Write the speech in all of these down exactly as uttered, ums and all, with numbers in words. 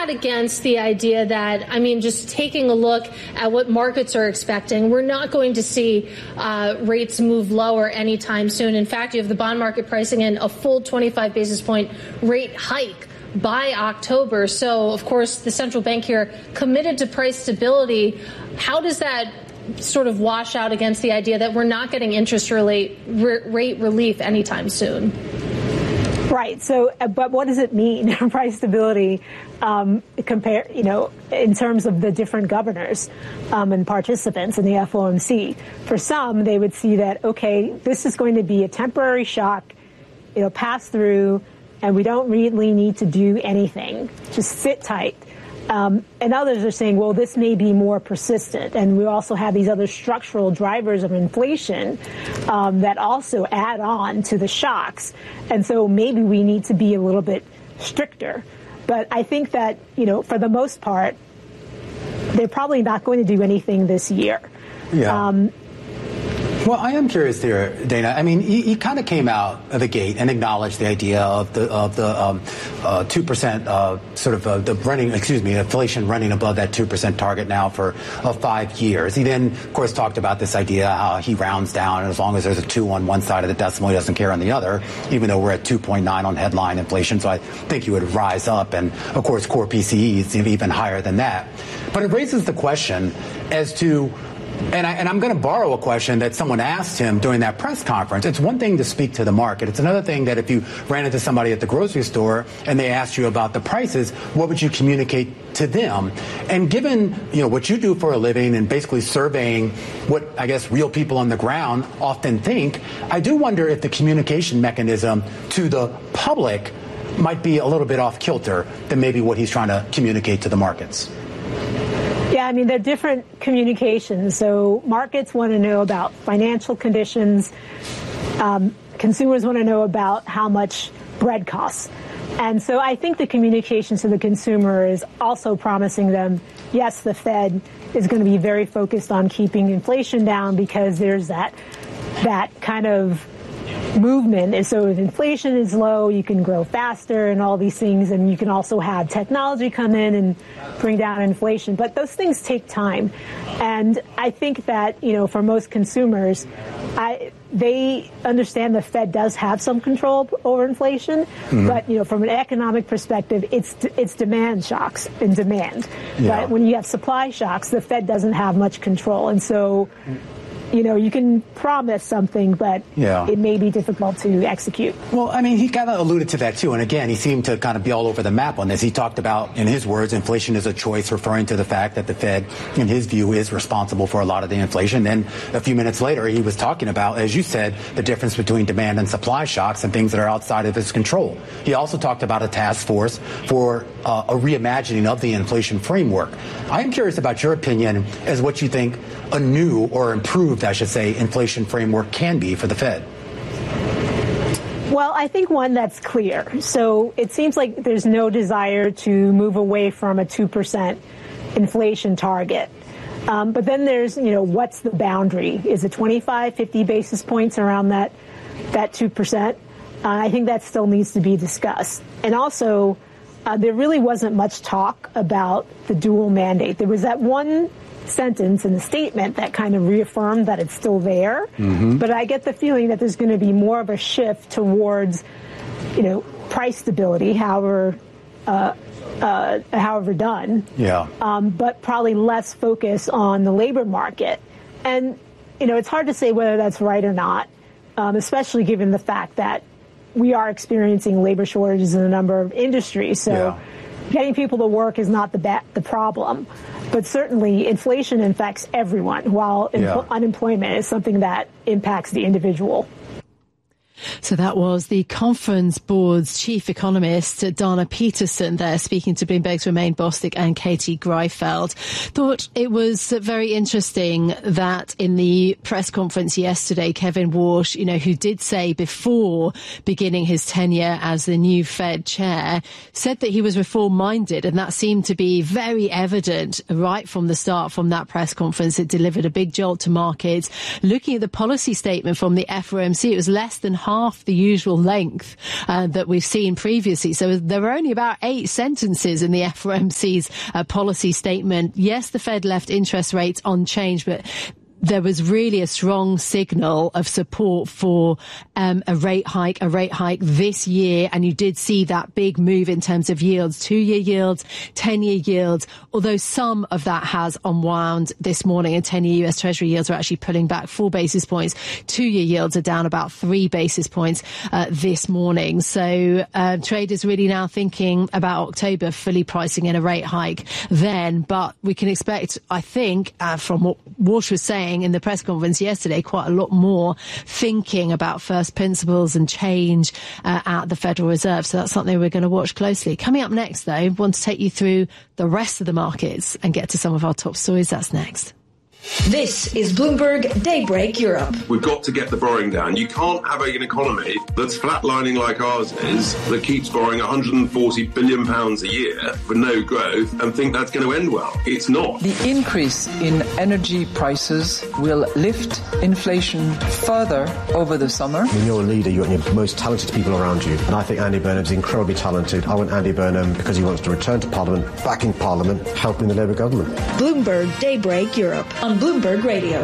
that against the idea that, I mean, just taking a look at what markets are expecting, we're not going to see uh, rates move lower anytime soon. In fact, you have the bond market pricing in a full twenty-five basis point rate hike by October. So, of course, the central bank here committed to price stability. How does that sort of wash out against the idea that we're not getting interest rate, rate relief anytime soon? Right. So, but what does it mean, price stability, um, compare, you know, in terms of the different governors um, and participants in the F O M C? For some, they would see that, OK, this is going to be a temporary shock, it'll pass through, and we don't really need to do anything. Just sit tight. Um, and others are saying, well, this may be more persistent. And we also have these other structural drivers of inflation um, that also add on to the shocks. And so maybe we need to be a little bit stricter. But I think that, you know, for the most part, they're probably not going to do anything this year. Yeah. Um, Well, I am curious here, Dana. I mean, he, he kind of came out of the gate and acknowledged the idea of the of the um, uh, two percent uh, sort of uh, the running, excuse me, inflation running above that two percent target now for uh, five years. He then, of course, talked about this idea how he rounds down, and as long as there's a two on one side of the decimal, he doesn't care on the other, even though we're at two point nine on headline inflation. So I think he would rise up, and of course, core P C E is even higher than that. But it raises the question as to. And, I, and I'm going to borrow a question that someone asked him during that press conference. It's one thing to speak to the market. It's another thing that if you ran into somebody at the grocery store and they asked you about the prices, what would you communicate to them? And given, you know, what you do for a living and basically surveying what, I guess, real people on the ground often think, I do wonder if the communication mechanism to the public might be a little bit off kilter than maybe what he's trying to communicate to the markets. Yeah, I mean, they're different communications. So markets want to know about financial conditions. Um, consumers want to know about how much bread costs. And so I think the communication to the consumer is also promising them, yes, the Fed is going to be very focused on keeping inflation down because there's that that kind of movement. And so if inflation is low, you can grow faster and all these things. And you can also have technology come in and bring down inflation. But those things take time. And I think that, you know, for most consumers, I, they understand the Fed does have some control over inflation. Mm-hmm. But, you know, from an economic perspective, it's it's demand shocks and demand. Yeah. Right? When you have supply shocks, the Fed doesn't have much control. And so you know, you can promise something, but yeah. it may be difficult to execute. Well, I mean, he kind of alluded to that, too. And again, he seemed to kind of be all over the map on this. He talked about, in his words, inflation is a choice, referring to the fact that the Fed, in his view, is responsible for a lot of the inflation. Then a few minutes later, he was talking about, as you said, the difference between demand and supply shocks and things that are outside of his control. He also talked about a task force for uh, a reimagining of the inflation framework. I am curious about your opinion as what you think a new or improved, I should say, inflation framework can be for the Fed. Well, I think one that's clear. So it seems like there's no desire to move away from a two percent inflation target. Um, but then there's, you know, what's the boundary? Is it twenty-five, fifty basis points around that, that two percent? Uh, I think that still needs to be discussed. And also, uh, there really wasn't much talk about the dual mandate. There was that one sentence in the statement that kind of reaffirmed that it's still there. Mm-hmm. But I get the feeling that there's going to be more of a shift towards, you know, price stability, however, uh, uh, however done. Yeah. Um, but probably less focus on the labor market. And, you know, it's hard to say whether that's right or not, um, especially given the fact that we are experiencing labor shortages in a number of industries. So yeah. getting people to work is not the ba- the problem. But certainly inflation affects everyone, while yeah. empl- unemployment is something that impacts the individual. So that was the Conference Board's chief economist, Dana Peterson, there speaking to Bloomberg's Romain Bostick and Katie Greifeld. Thought it was very interesting that in the press conference yesterday, Kevin Warsh, you know, who did say before beginning his tenure as the new Fed chair, said that he was reform-minded, and that seemed to be very evident right from the start from that press conference. It delivered a big jolt to markets. Looking at the policy statement from the F O M C, it was less than half the usual length uh, that we've seen previously. So there were only about eight sentences in the F O M C's uh, policy statement. Yes, the Fed left interest rates unchanged, but there was really a strong signal of support for um, a rate hike, a rate hike this year. And you did see that big move in terms of yields, two-year yields, ten-year yields, although some of that has unwound this morning, and ten-year U S Treasury yields are actually pulling back four basis points. Two-year yields are down about three basis points uh, this morning. So uh, traders really now thinking about October, fully pricing in a rate hike then. But we can expect, I think, uh, from what Walsh was saying in the press conference yesterday, quite a lot more thinking about first principles and change uh, at the Federal Reserve. So that's something we're going to watch closely. Coming up next, though, I want to take you through the rest of the markets and get to some of our top stories. That's next. This is Bloomberg Daybreak Europe. We've got to get the borrowing down. You can't have an economy that's flatlining like ours is, that keeps borrowing one hundred forty billion pounds a year for no growth and think that's going to end well. It's not. The increase in energy prices will lift inflation further over the summer. When you're a leader, you want your most talented people around you. And I think Andy Burnham's incredibly talented. I want Andy Burnham because he wants to return to Parliament, backing Parliament, helping the Labour government. Bloomberg Daybreak Europe on Bloomberg Radio.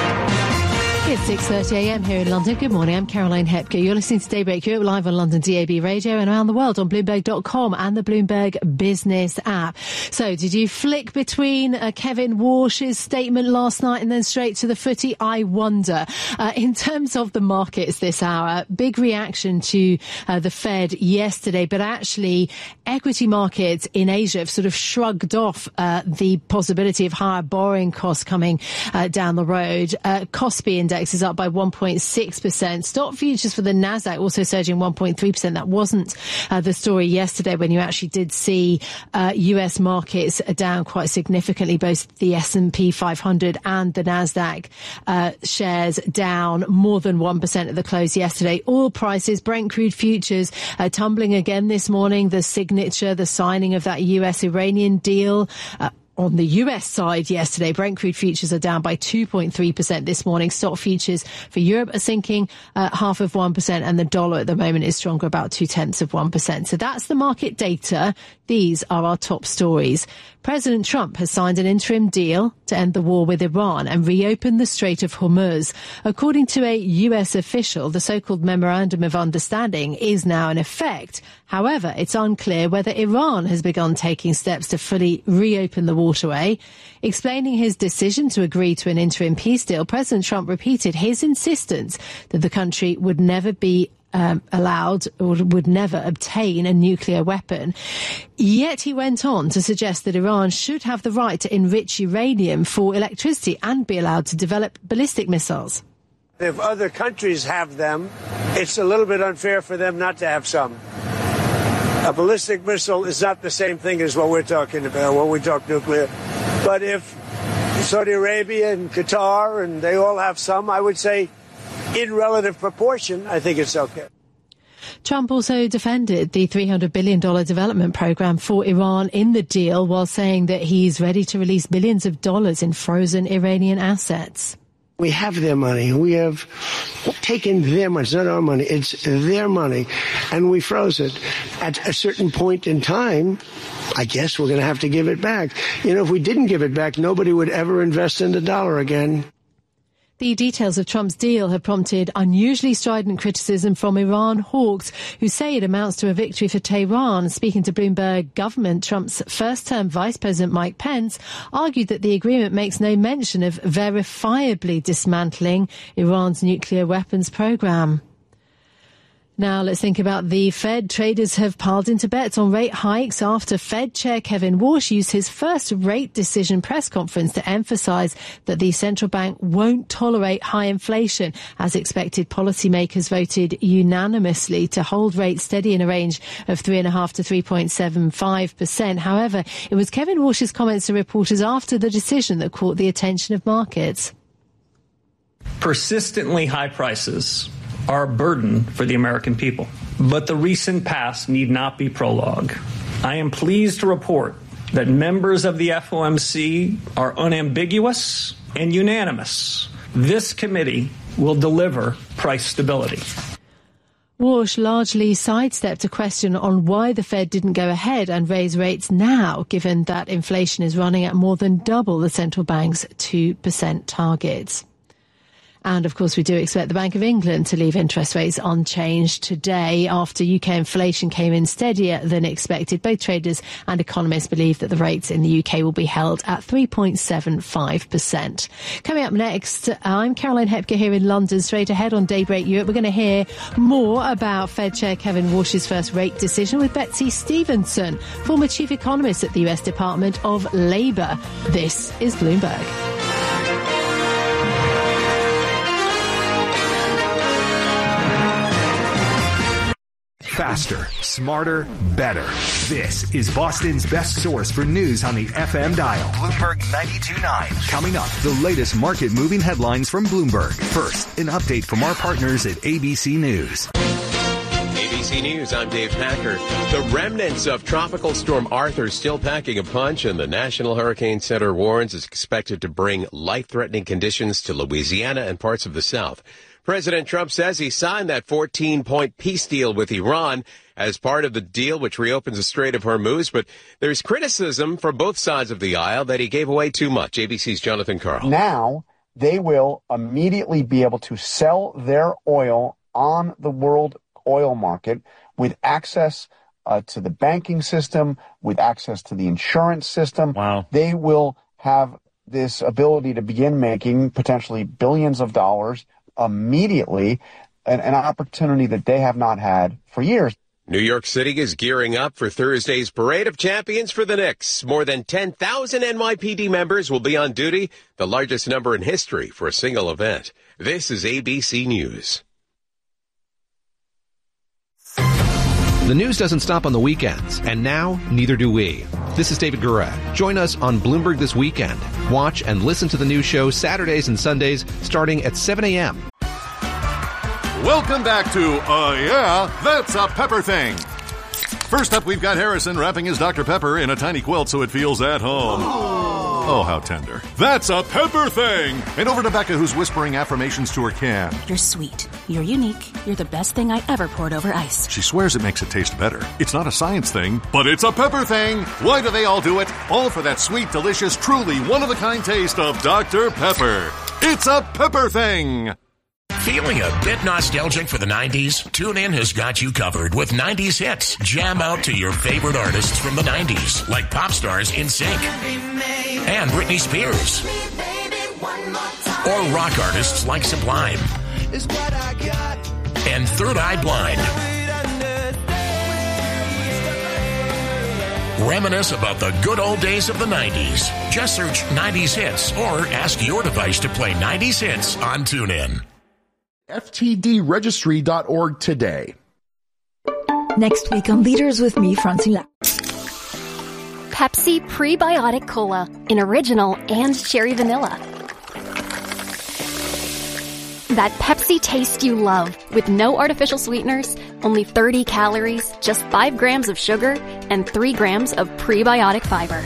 It's six thirty a m here in London. Good morning, I'm Caroline Hepker. You're listening to Daybreak Europe live on London D A B Radio and around the world on Bloomberg dot com and the Bloomberg Business app. So, did you flick between uh, Kevin Walsh's statement last night and then straight to the footy? I wonder. Uh, in terms of the markets this hour, big reaction to uh, the Fed yesterday, but actually equity markets in Asia have sort of shrugged off uh, the possibility of higher borrowing costs coming uh, down the road. Uh, Kospi index is up by one point six percent. Stock futures for the Nasdaq also surging one point three percent. That wasn't uh, the story yesterday when you actually did see uh, U S markets down quite significantly. Both the S and P five hundred and the Nasdaq uh, shares down more than one percent at the close yesterday. Oil prices, Brent crude futures uh, tumbling again this morning. The signature, the signing of that U S Iranian deal uh, on the U S side yesterday, Brent crude futures are down by two point three percent this morning. Stock futures for Europe are sinking uh, half of one percent, and the dollar at the moment is stronger, about two-tenths of one percent. So that's the market data. These are our top stories. President Trump has signed an interim deal to end the war with Iran and reopen the Strait of Hormuz. According to a U S official, the so-called Memorandum of Understanding is now in effect. However, it's unclear whether Iran has begun taking steps to fully reopen the waterway. Explaining his decision to agree to an interim peace deal, President Trump repeated his insistence that the country would never be Um, allowed or would never obtain a nuclear weapon. Yet he went on to suggest that Iran should have the right to enrich uranium for electricity and be allowed to develop ballistic missiles. If other countries have them, it's a little bit unfair for them not to have some. A ballistic missile is not the same thing as what we're talking about when we talk nuclear. But if Saudi Arabia and Qatar and they all have some, I would say in relative proportion, I think it's okay. Trump also defended the three hundred billion dollars development program for Iran in the deal, while saying that he's ready to release billions of dollars in frozen Iranian assets. We have their money. We have taken their money. It's not our money. It's their money. And we froze it. At a certain point in time, I guess we're going to have to give it back. You know, if we didn't give it back, nobody would ever invest in the dollar again. The details of Trump's deal have prompted unusually strident criticism from Iran hawks, who say it amounts to a victory for Tehran. Speaking to Bloomberg Government, Trump's first-term Vice President Mike Pence argued that the agreement makes no mention of verifiably dismantling Iran's nuclear weapons program. Now let's think about the Fed. Traders have piled into bets on rate hikes after Fed Chair Kevin Walsh used his first rate decision press conference to emphasize that the central bank won't tolerate high inflation. As expected, policymakers voted unanimously to hold rates steady in a range of three point five to three point seven five percent. However, it was Kevin Walsh's comments to reporters after the decision that caught the attention of markets. Persistently high prices are a burden for the American people. But the recent past need not be prologue. I am pleased to report that members of the F O M C are unambiguous and unanimous. This committee will deliver price stability. Walsh largely sidestepped a question on why the Fed didn't go ahead and raise rates now, given that inflation is running at more than double the central bank's two percent target. And, of course, we do expect the Bank of England to leave interest rates unchanged today after U K inflation came in steadier than expected. Both traders and economists believe that the rates in the U K will be held at three point seven five percent. Coming up next, I'm Caroline Hepker here in London. Straight ahead on Daybreak Europe, we're going to hear more about Fed Chair Kevin Walsh's first rate decision with Betsy Stevenson, former chief economist at the U S Department of Labour. This is Bloomberg. Faster, smarter, better. This is Boston's best source for news on the F M dial. Bloomberg ninety-two point nine. Coming up, the latest market-moving headlines from Bloomberg. First, an update from our partners at A B C News. A B C News, I'm Dave Packer. The remnants of Tropical Storm Arthur still packing a punch, and the National Hurricane Center warns it's expected to bring life-threatening conditions to Louisiana and parts of the South. President Trump says he signed that fourteen-point peace deal with Iran as part of the deal which reopens the Strait of Hormuz, but there's criticism from both sides of the aisle that he gave away too much. A B C's Jonathan Karl. Now they will immediately be able to sell their oil on the world oil market with access uh, to the banking system, with access to the insurance system. Wow. They will have this ability to begin making potentially billions of dollars immediately, an, an opportunity that they have not had for years. New York City is gearing up for Thursday's Parade of Champions for the Knicks. More than ten thousand N Y P D members will be on duty, the largest number in history for a single event. This is A B C News. The news doesn't stop on the weekends, and now neither do we. This is David Gura. Join us on Bloomberg This Weekend. Watch and listen to the news show Saturdays and Sundays starting at seven a.m. Welcome back to Uh Yeah, That's a Pepper Thing. First up, we've got Harrison wrapping his Doctor Pepper in a tiny quilt so it feels at home. Oh, how tender. That's a Pepper Thing. And over to Becca, who's whispering affirmations to her can. You're sweet. You're unique. You're the best thing I ever poured over ice. She swears it makes it taste better. It's not a science thing, but it's a pepper thing. Why do they all do it? All for that sweet, delicious, truly one-of-a-kind taste of Doctor Pepper. It's a pepper thing. Feeling a bit nostalgic for the nineties? TuneIn has got you covered with nineties hits. Jam out to your favorite artists from the nineties, like pop stars NSYNC and Britney Spears, or rock artists like Sublime and Third Eye Blind. Reminisce about the good old days of the nineties. Just search nineties hits or ask your device to play nineties hits on TuneIn. F T D registry dot org today. Next week on Leaders with me, Francine. Pepsi Prebiotic Cola in original and cherry vanilla. That Pepsi taste you love with no artificial sweeteners, only thirty calories, just five grams of sugar, and three grams of prebiotic fiber.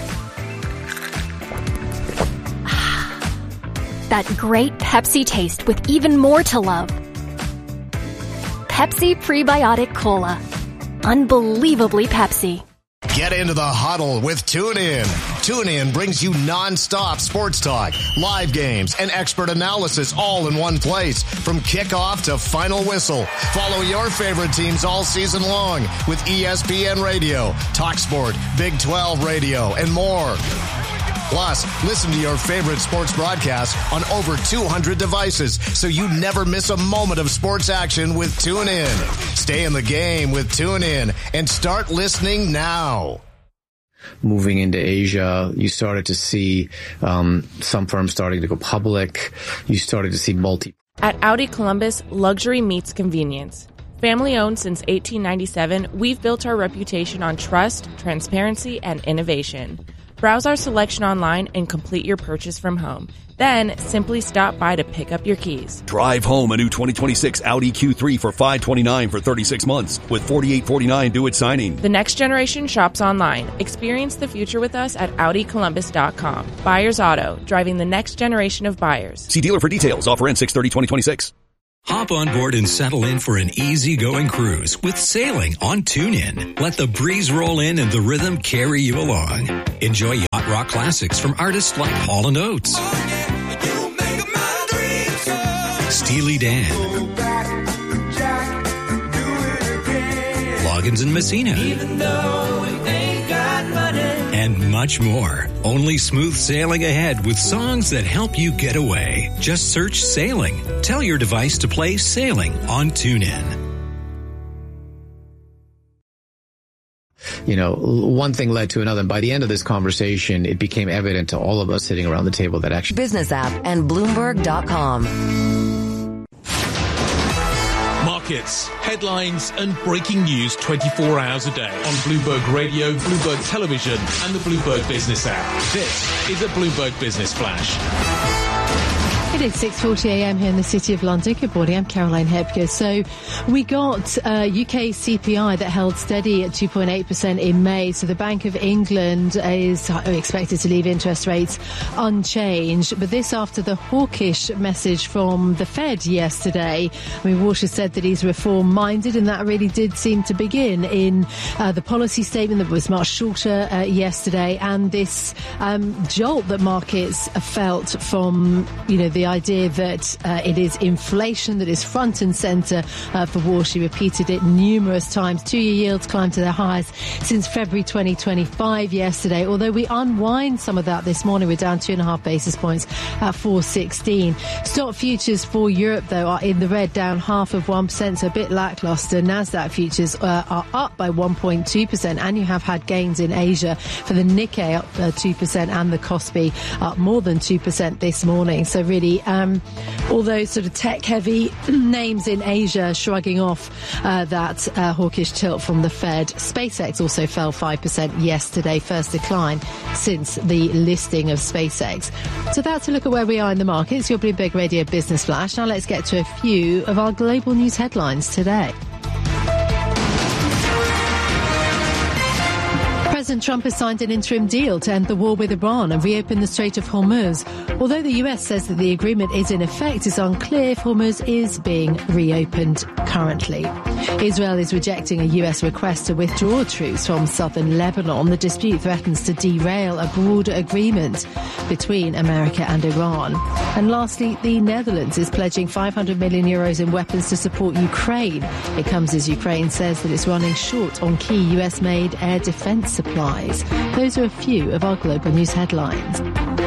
That great Pepsi taste with even more to love. Pepsi Prebiotic Cola. Unbelievably Pepsi. Get into the huddle with TuneIn. TuneIn brings you non-stop sports talk, live games, and expert analysis all in one place. From kickoff to final whistle. Follow your favorite teams all season long with E S P N Radio, TalkSport, Big twelve Radio, and more. Plus, listen to your favorite sports broadcasts on over two hundred devices so you never miss a moment of sports action with TuneIn. Stay in the game with TuneIn and start listening now. Moving into Asia, you started to see um, some firms starting to go public. You started to see multi. At Audi Columbus, luxury meets convenience. Family owned since eighteen ninety-seven, we've built our reputation on trust, transparency, and innovation. Browse our selection online and complete your purchase from home. Then, simply stop by to pick up your keys. Drive home a new twenty twenty-six Audi Q three for five hundred twenty-nine dollars for thirty-six months with forty-eight forty-nine due at signing. The next generation shops online. Experience the future with us at Audi Columbus dot com. Buyers Auto, driving the next generation of buyers. See dealer for details. Offer ends six thirty twenty twenty-six. Hop on board and settle in for an easy-going cruise with sailing on TuneIn. Let the breeze roll in and the rhythm carry you along. Enjoy yacht rock classics from artists like Hall and Oates, Steely Dan, Loggins and Messina, and much more. Only smooth sailing ahead with songs that help you get away. Just search Sailing. Tell your device to play Sailing on TuneIn. You know, one thing led to another. And by the end of this conversation, it became evident to all of us sitting around the table that actually... Business app and Bloomberg dot com. Markets, headlines and breaking news twenty-four hours a day on Bloomberg Radio, Bloomberg Television and the Bloomberg Business app. This is a Bloomberg Business Flash. It is six forty a.m. here in the City of London. Good morning, I'm Caroline Hepker. So we got uh, U K C P I that held steady at two point eight percent in May. So the Bank of England is expected to leave interest rates unchanged. But this after the hawkish message from the Fed yesterday. I mean, Walsh said that he's reform-minded, and that really did seem to begin in uh, the policy statement that was much shorter uh, yesterday, and this um, jolt that markets felt from, you know, the idea that uh, it is inflation that is front and centre uh, for Walsh. He repeated it numerous times. Two-year yields climbed to their highest since February twenty twenty-five yesterday. Although we unwind some of that this morning, we're down two and a half basis points at four sixteen. Stock futures for Europe, though, are in the red, down half of one percent, so a bit lacklustre. Nasdaq futures uh, are up by one point two percent, and you have had gains in Asia for the Nikkei up uh, two percent and the Kospi up more than two percent this morning. So really, Um, all those sort of tech-heavy names in Asia shrugging off uh, that uh, hawkish tilt from the Fed. SpaceX also fell five percent yesterday, first decline since the listing of SpaceX. So that's a look at where we are in the markets. Your Bloomberg Radio Business Flash. Now let's get to a few of our global news headlines today. President Trump has signed an interim deal to end the war with Iran and reopen the Strait of Hormuz. Although the U S says that the agreement is in effect, it's unclear if Hormuz is being reopened currently. Israel is rejecting a U S request to withdraw troops from southern Lebanon. The dispute threatens to derail a broader agreement between America and Iran. And lastly, the Netherlands is pledging five hundred million euros in weapons to support Ukraine. It comes as Ukraine says that it's running short on key U S-made air defense supplies. Those are a few of our global news headlines.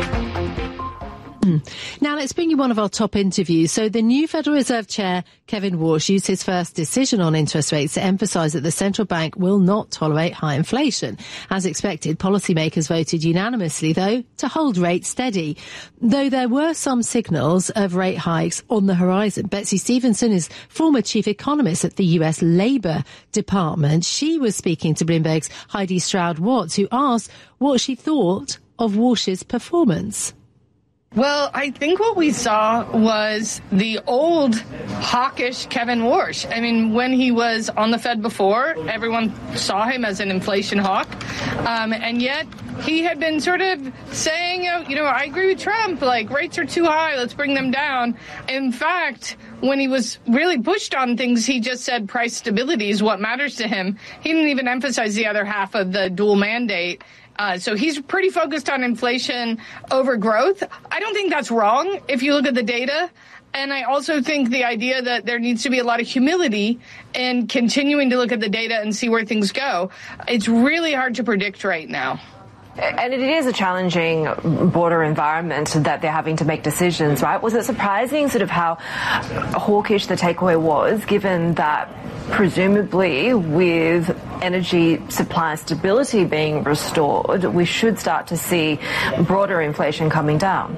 Now let's bring you one of our top interviews. So the new Federal Reserve Chair, Kevin Walsh, used his first decision on interest rates to emphasise that the central bank will not tolerate high inflation. As expected, policymakers voted unanimously, though, to hold rates steady. Though there were some signals of rate hikes on the horizon. Betsy Stevenson is former chief economist at the U S Labour Department. She was speaking to Bloomberg's Heidi Stroud-Watts, who asked what she thought of Walsh's performance. Well, I think what we saw was the old hawkish Kevin Walsh. I mean, when he was on the Fed before, everyone saw him as an inflation hawk. Um, and yet he had been sort of saying, you know, I agree with Trump, like rates are too high, let's bring them down. In fact, when he was really pushed on things, he just said price stability is what matters to him. He didn't even emphasize the other half of the dual mandate. Uh, so he's pretty focused on inflation over growth. I don't think that's wrong if you look at the data. And I also think the idea that there needs to be a lot of humility in continuing to look at the data and see where things go. It's really hard to predict right now. And it is a challenging border environment that they're having to make decisions, right? Was it surprising sort of how hawkish the takeaway was, given that presumably with energy supply stability being restored, we should start to see broader inflation coming down?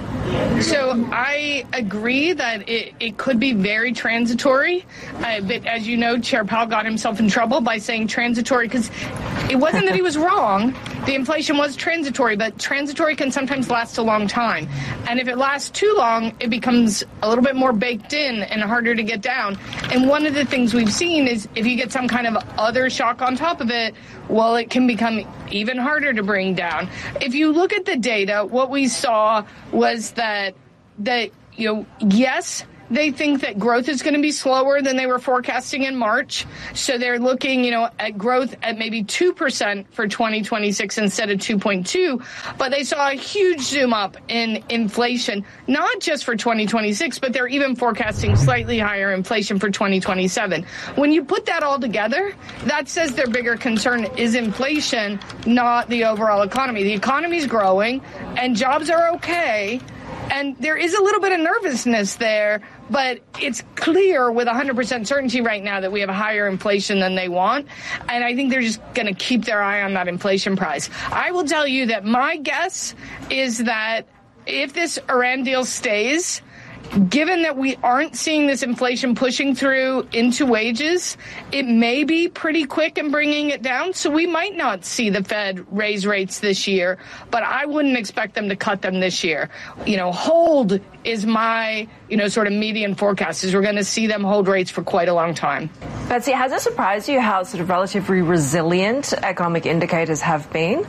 So I agree that it, it could be very transitory. Uh, but as you know, Chair Powell got himself in trouble by saying transitory because it wasn't that he was wrong. The inflation was transitory, but transitory can sometimes last a long time. And if it lasts too long, it becomes a little bit more baked in and harder to get down. And one of the things we've seen is if you get some kind of other shock on top of it, well, it can become even harder to bring down. If you look at the data, what we saw was that, that you know, yes, they think that growth is going to be slower than they were forecasting in March. So they're looking, you know, at growth at maybe two percent for twenty twenty-six instead of two point two. But they saw a huge zoom up in inflation, not just for twenty twenty-six, but they're even forecasting slightly higher inflation for twenty twenty-seven. When you put that all together, that says their bigger concern is inflation, not the overall economy. The economy's growing and jobs are okay. And there is a little bit of nervousness there, but it's clear with one hundred percent certainty right now that we have higher inflation than they want. And I think they're just going to keep their eye on that inflation price. I will tell you that my guess is that if this Iran deal stays, given that we aren't seeing this inflation pushing through into wages, it may be pretty quick in bringing it down. So we might not see the Fed raise rates this year, but I wouldn't expect them to cut them this year. You know, hold is my, you know, sort of median forecast is we're going to see them hold rates for quite a long time. Betsy, has it surprised you how sort of relatively resilient economic indicators have been?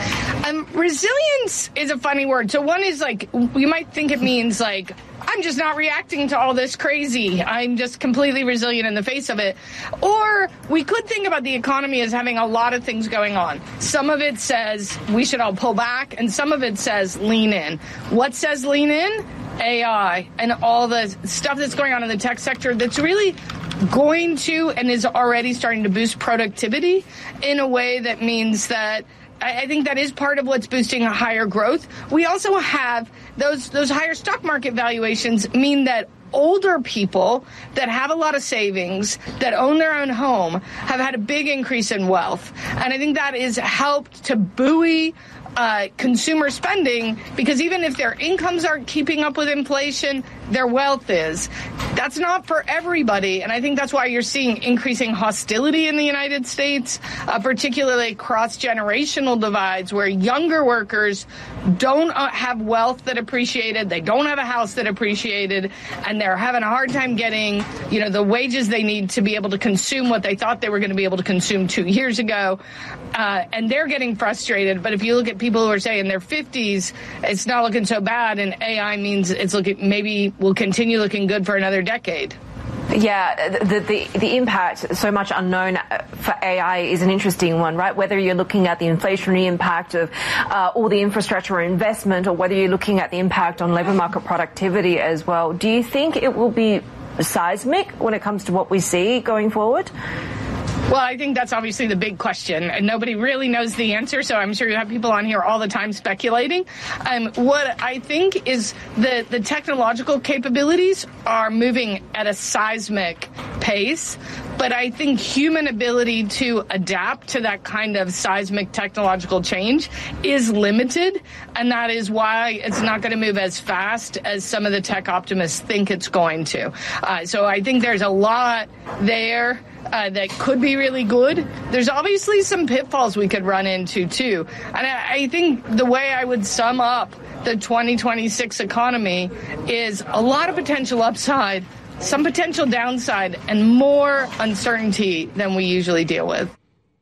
Um, resilience is a funny word. So one is like, you might think it means like, I'm just not reacting to all this crazy. I'm just completely resilient in the face of it. Or we could think about the economy as having a lot of things going on. Some of it says we should all pull back, and some of it says lean in. What says lean in? A I and all the stuff that's going on in the tech sector that's really going to and is already starting to boost productivity in a way that means that I think that is part of what's boosting a higher growth. We also have those those higher stock market valuations mean that older people that have a lot of savings, that own their own home, have had a big increase in wealth. And I think that has helped to buoy uh, consumer spending, because even if their incomes aren't keeping up with inflation, their wealth is. That's not for everybody, and I think that's why you're seeing increasing hostility in the United States, uh, particularly cross-generational divides where younger workers don't uh, have wealth that appreciated, they don't have a house that appreciated, and they're having a hard time getting, you know, the wages they need to be able to consume what they thought they were going to be able to consume two years ago, uh, and they're getting frustrated. But if you look at people who are, say, in their fifties, it's not looking so bad, and A I means it's looking maybe will continue looking good for another decade. Yeah, the, the the impact, so much unknown for A I, is an interesting one, right? Whether you're looking at the inflationary impact of uh, all the infrastructure investment, or whether you're looking at the impact on labour market productivity as well. Do you think it will be seismic when it comes to what we see going forward? Well, I think that's obviously the big question, and nobody really knows the answer, so I'm sure you have people on here all the time speculating. Um, what I think is the, the technological capabilities are moving at a seismic pace, but I think human ability to adapt to that kind of seismic technological change is limited, and that is why it's not going to move as fast as some of the tech optimists think it's going to. Uh, so I think there's a lot there Uh, that could be really good. There's obviously some pitfalls we could run into, too. And I, I think the way I would sum up the twenty twenty-six economy is a lot of potential upside, some potential downside, and more uncertainty than we usually deal with.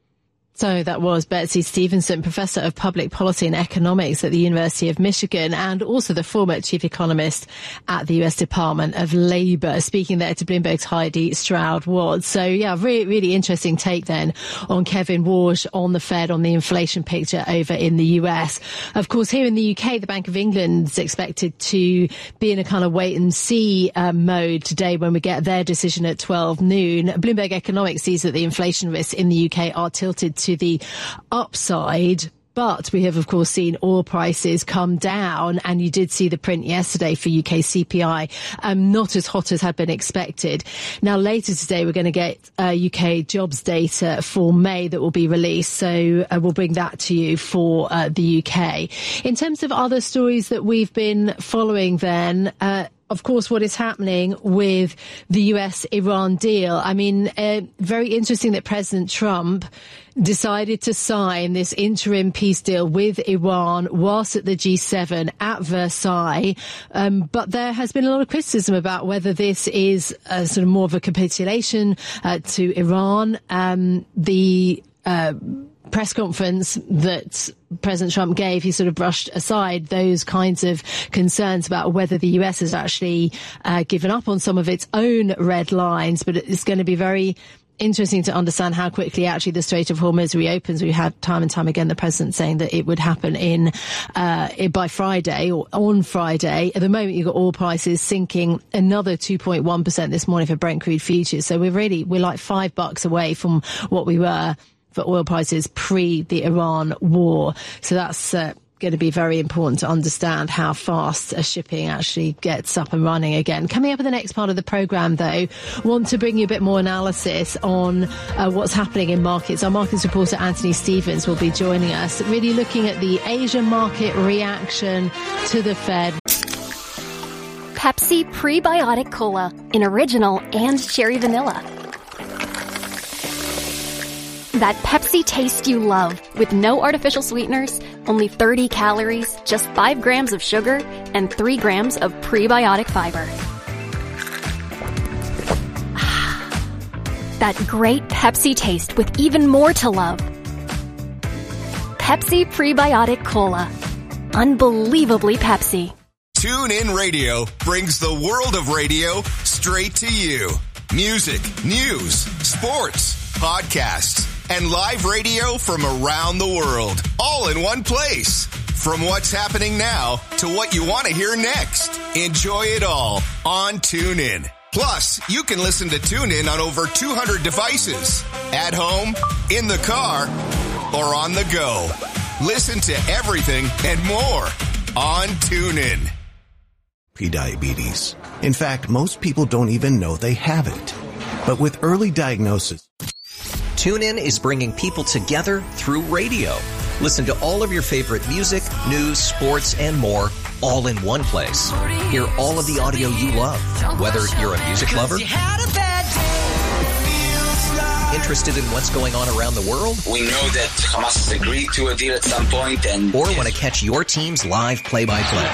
So that was Betsy Stevenson, Professor of Public Policy and Economics at the University of Michigan, and also the former Chief Economist at the U S Department of Labour, speaking there to Bloomberg's Heidi Stroud-Ward. So, yeah, really, really interesting take then on Kevin Warsh, on the Fed, on the inflation picture over in the U S. Of course, here in the U K, the Bank of England is expected to be in a kind of wait-and-see uh, mode today when we get their decision at twelve noon. Bloomberg Economics sees that the inflation risks in the U K are tilted to to the upside. But we have, of course, seen oil prices come down, and you did see the print yesterday for U K C P I, um, not as hot as had been expected. Now, later today, we're going to get uh, U K jobs data for May that will be released, so uh, we'll bring that to you for uh, the U K. In terms of other stories that we've been following then, uh, of course, what is happening with the U S Iran deal. I mean, uh, very interesting that President Trump decided to sign this interim peace deal with Iran whilst at the G seven at Versailles. Um, but there has been a lot of criticism about whether this is a sort of more of a capitulation uh, to Iran. Um, the uh press conference that President Trump gave, he sort of brushed aside those kinds of concerns about whether the U S has actually uh, given up on some of its own red lines. But it's going to be very interesting to understand how quickly actually the Strait of Hormuz reopens. We had time and time again the president saying that it would happen in uh by Friday or on Friday. At the moment, you've got oil prices sinking another two point one percent this morning for Brent crude futures. So we're really, we're like five bucks away from what we were for oil prices pre the Iran war. So that's uh, going to be very important to understand how fast a shipping actually gets up and running again. Coming up in the next part of the programme, though, want to bring you a bit more analysis on uh, what's happening in markets. Our markets reporter Anthony Stevens will be joining us, really looking at the Asian market reaction to the Fed. Pepsi Prebiotic Cola in original and cherry vanilla. That Pepsi taste you love, with no artificial sweeteners, only thirty calories, just five grams of sugar, and three grams of prebiotic fiber. That great Pepsi taste with even more to love. Pepsi Prebiotic Cola. Unbelievably Pepsi. TuneIn Radio brings the world of radio straight to you. Music, news, sports, podcasts, and live radio from around the world, all in one place. From what's happening now to what you want to hear next. Enjoy it all on TuneIn. Plus, you can listen to TuneIn on over two hundred devices. At home, in the car, or on the go. Listen to everything and more on TuneIn. Prediabetes. In fact, most people don't even know they have it. But with early diagnosis, TuneIn is bringing people together through radio. Listen to all of your favorite music, news, sports, and more, all in one place. Hear all of the audio you love, whether you're a music lover, interested in what's going on around the world, we know that Hamas has agreed to a deal at some point, and or want to catch your team's live play-by-play.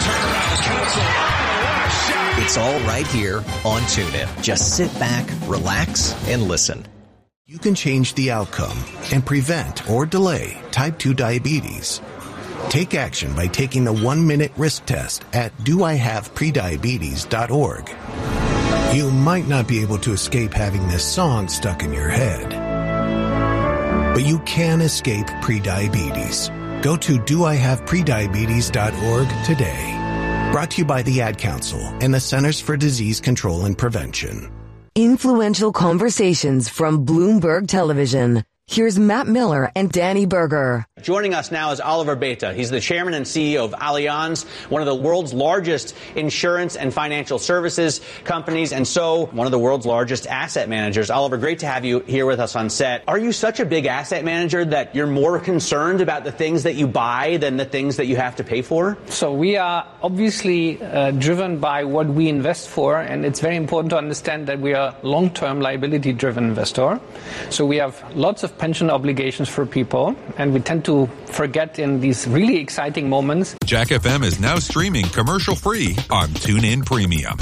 It's all right here on TuneIn. Just sit back, relax, and listen. You can change the outcome and prevent or delay type two diabetes. Take action by taking the one-minute risk test at do I have prediabetes dot org. You might not be able to escape having this song stuck in your head, but you can escape prediabetes. Go to do I have prediabetes dot org today. Brought to you by the Ad Council and the Centers for Disease Control and Prevention. Influential conversations from Bloomberg Television. Here's Matt Miller and Danny Berger. Joining us now is Oliver Beta. He's the chairman and C E O of Allianz, one of the world's largest insurance and financial services companies, and so one of the world's largest asset managers. Oliver, great to have you here with us on set. Are you such a big asset manager that you're more concerned about the things that you buy than the things that you have to pay for? So we are obviously uh, driven by what we invest for, and it's very important to understand that we are a long-term liability-driven investor. So we have lots of pension obligations for people, and we tend to forget in these really exciting moments. Jack F M is now streaming commercial-free on TuneIn Premium.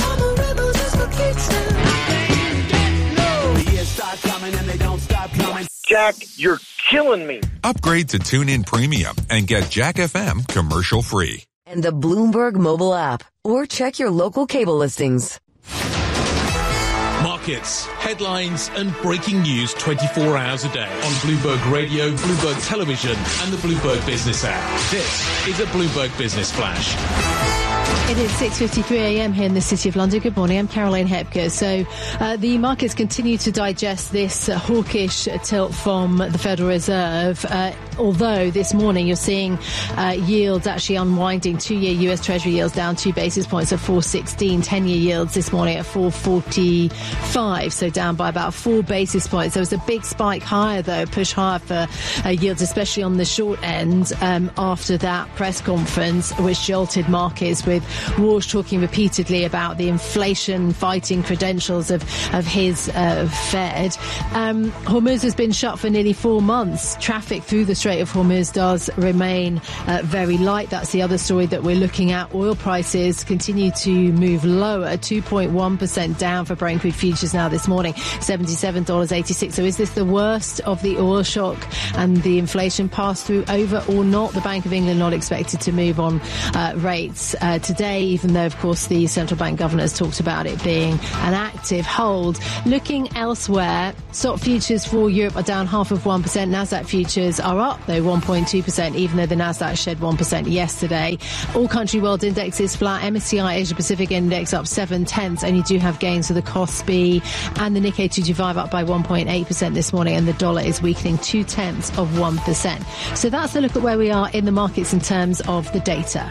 Jack, you're killing me. Upgrade to TuneIn Premium and get Jack F M commercial-free. And the Bloomberg mobile app, or check your local cable listings. Markets, headlines, and breaking news twenty-four hours a day on Bloomberg Radio, Bloomberg Television, and the Bloomberg Business app. This is a Bloomberg Business Flash. It is six fifty-three a.m. here in the City of London. Good morning. I'm Caroline Hepker. So uh, the markets continue to digest this uh, hawkish tilt from the Federal Reserve, uh, although this morning you're seeing uh, yields actually unwinding. Two-year U S Treasury yields down two basis points at four sixteen. Ten-year yields this morning at four forty-five, so down by about four basis points. There was a big spike higher, though, push higher for uh, yields, especially on the short end, um, after that press conference, which jolted markets with with Walsh talking repeatedly about the inflation-fighting credentials of, of his uh, Fed. Um, Hormuz has been shut for nearly four months. Traffic through the Strait of Hormuz does remain uh, very light. That's the other story that we're looking at. Oil prices continue to move lower, two point one percent down for Brent crude futures now this morning, seventy-seven dollars and eighty-six cents. So is this the worst of the oil shock and the inflation pass-through over or not? The Bank of England not expected to move on uh, rates uh, today, even though, of course, the central bank governor has talked about it being an active hold. Looking elsewhere, stock futures for Europe are down half of one percent. Nasdaq futures are up, though, one point two percent, even though the Nasdaq shed one percent yesterday. All country world indexes flat. M S C I Asia Pacific Index up seven tenths, and you do have gains for the Kospi and the Nikkei two twenty-five up by one point eight percent this morning, and the dollar is weakening two tenths of one percent. So that's a look at where we are in the markets in terms of the data.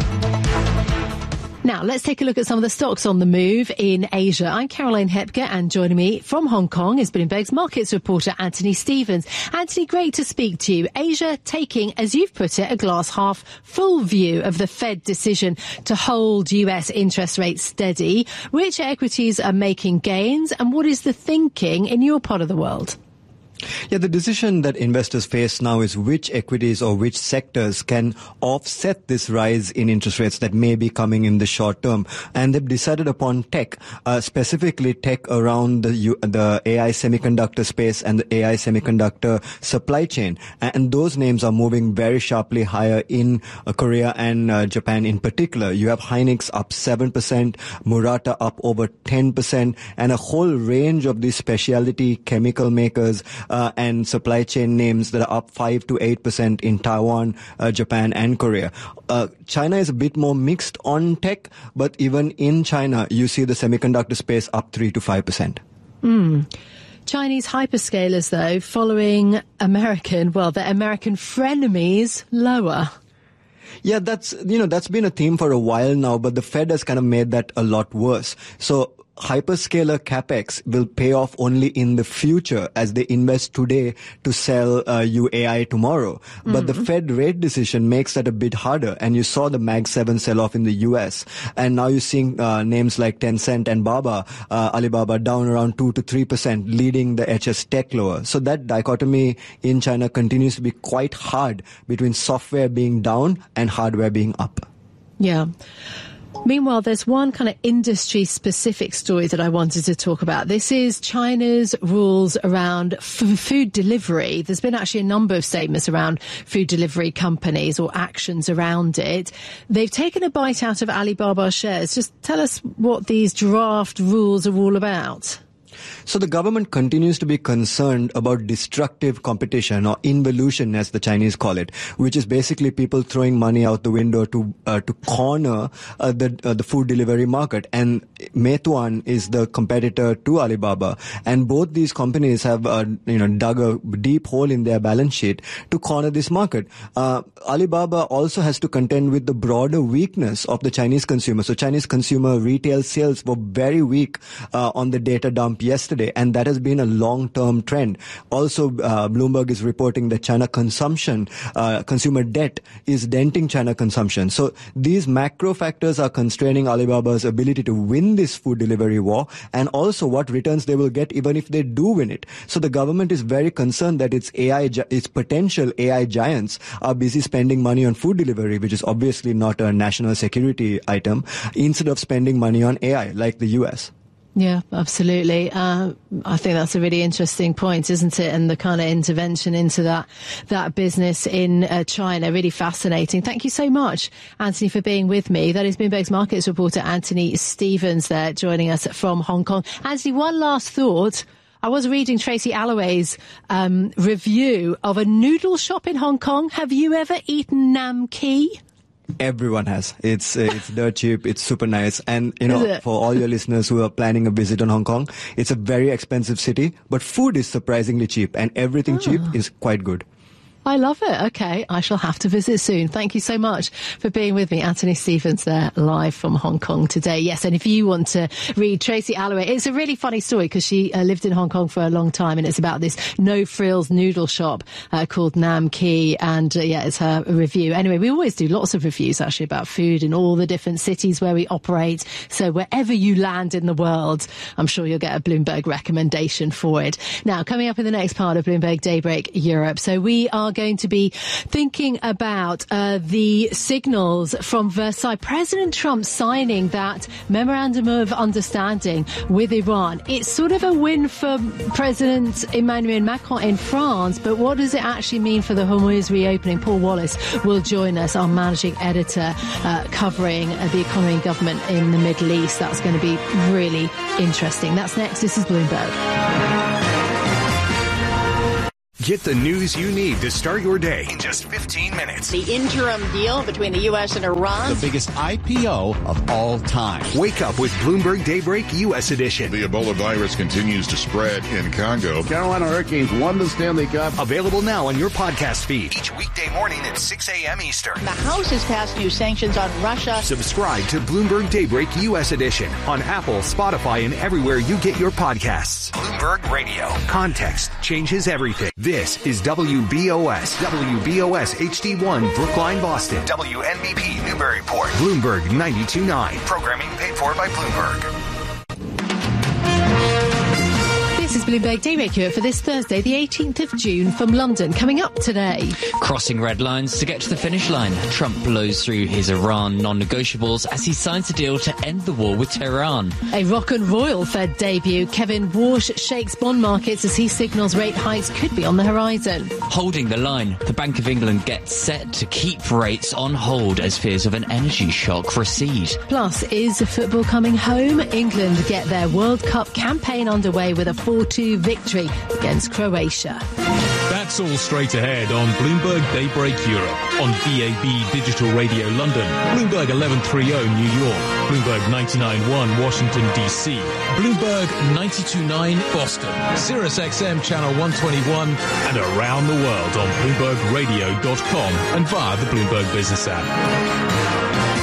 Now, let's take a look at some of the stocks on the move in Asia. I'm Caroline Hepker, and joining me from Hong Kong is Bloomberg's markets reporter Anthony Stevens. Anthony, great to speak to you. Asia taking, as you've put it, a glass half full view of the Fed decision to hold U S interest rates steady. Which equities are making gains, and what is the thinking in your part of the world? Yeah, the decision that investors face now is which equities or which sectors can offset this rise in interest rates that may be coming in the short term. And they've decided upon tech, uh, specifically tech around the, U- the A I semiconductor space and the A I semiconductor supply chain. And those names are moving very sharply higher in uh, Korea and uh, Japan in particular. You have Hynix up seven percent, Murata up over ten percent, and a whole range of these specialty chemical makers Uh, and supply chain names that are up five to eight percent in Taiwan, uh, Japan, and Korea. Uh, China is a bit more mixed on tech, but even in China, you see the semiconductor space up three to five percent. Mm. Chinese hyperscalers, though, following American, well, their American frenemies lower. Yeah, that's, you know, that's been a theme for a while now, but the Fed has kind of made that a lot worse. So hyperscaler capex will pay off only in the future as they invest today to sell uh, you A I tomorrow. Mm-hmm. But the Fed rate decision makes that a bit harder. And you saw the Mag seven sell off in the U S. And now you're seeing uh, names like Tencent and Baba, uh, Alibaba down around two to three percent, leading the H S Tech lower. So that dichotomy in China continues to be quite hard between software being down and hardware being up. Yeah. Meanwhile, there's one kind of industry-specific story that I wanted to talk about. This is China's rules around f- food delivery. There's been actually a number of statements around food delivery companies or actions around it. They've taken a bite out of Alibaba shares. Just tell us what these draft rules are all about. So the government continues to be concerned about destructive competition, or involution as the Chinese call it, which is basically people throwing money out the window to uh, to corner uh, the uh, the food delivery market. And Meituan is the competitor to Alibaba, and both these companies have uh, you know dug a deep hole in their balance sheet to corner this market. Uh, Alibaba also has to contend with the broader weakness of the Chinese consumer. So Chinese consumer retail sales were very weak uh, on the data dump yesterday, and that has been a long-term trend. Also, uh, Bloomberg is reporting that China consumption, uh, consumer debt is denting China consumption. So these macro factors are constraining Alibaba's ability to win this food delivery war, and also what returns they will get even if they do win it. So the government is very concerned that its A I, its potential A I giants are busy spending money on food delivery, which is obviously not a national security item, instead of spending money on A I like the U S. Yeah, absolutely. Uh, I think that's a really interesting point, isn't it? And the kind of intervention into that that business in uh, China, really fascinating. Thank you so much, Anthony, for being with me. That is Bloomberg's markets reporter Anthony Stevens there, joining us from Hong Kong. Anthony, one last thought. I was reading Tracy Alloway's um, review of a noodle shop in Hong Kong. Have you ever eaten Nam Ki? Everyone has. It's uh, it's dirt cheap. It's super nice. And, you know, for all your listeners who are planning a visit on Hong Kong, it's a very expensive city, but food is surprisingly cheap, and everything oh. cheap is quite good. I love it. Okay, I shall have to visit soon. Thank you so much for being with me. Anthony Stevens there, live from Hong Kong today. Yes, and if you want to read Tracy Alloway, it's a really funny story because she uh, lived in Hong Kong for a long time, and it's about this no-frills noodle shop uh, called Nam Ki, and uh, yeah, it's her review. Anyway, we always do lots of reviews actually about food in all the different cities where we operate. So wherever you land in the world, I'm sure you'll get a Bloomberg recommendation for it. Now, coming up in the next part of Bloomberg Daybreak Europe, so we are going to be thinking about uh, the signals from Versailles. President Trump signing that memorandum of understanding with Iran. It's sort of a win for President Emmanuel Macron in France, but what does it actually mean for the Hormuz reopening? Paul Wallace will join us, our managing editor, uh, covering uh, the economy and government in the Middle East. That's going to be really interesting. That's next. This is Bloomberg. Get the news you need to start your day in just fifteen minutes. The interim deal between the U S and Iran. The biggest I P O of all time. Wake up with Bloomberg Daybreak U S edition. The Ebola virus continues to spread in Congo. Carolina Hurricanes won the Stanley Cup. Available now on your podcast feed. Each weekday morning at six a.m. Eastern. The House has passed new sanctions on Russia. Subscribe to Bloomberg Daybreak U S edition on Apple, Spotify, and everywhere you get your podcasts. Bloomberg Radio. Context changes everything. This is W B O S, W B O S H D one, Brookline, Boston, W N B P, Newburyport, Bloomberg ninety-two point nine. Programming paid for by Bloomberg. This is Bloomberg Daybreak Europe for this Thursday, the eighteenth of June, from London. Coming up today. Crossing red lines to get to the finish line. Trump blows through his Iran non-negotiables as he signs a deal to end the war with Tehran. A rock and roll Fed debut. Kevin Warsh shakes bond markets as he signals rate hikes could be on the horizon. Holding the line. The Bank of England gets set to keep rates on hold as fears of an energy shock recede. Plus, is football coming home? England get their World Cup campaign underway with a four two victory against Croatia. That's all straight ahead on Bloomberg Daybreak Europe, on D A B Digital Radio London, Bloomberg eleven thirty New York, Bloomberg ninety-nine point one Washington, D C, Bloomberg ninety-two point nine Boston, Sirius X M Channel one twenty-one, and around the world on Bloomberg Radio dot com and via the Bloomberg Business app.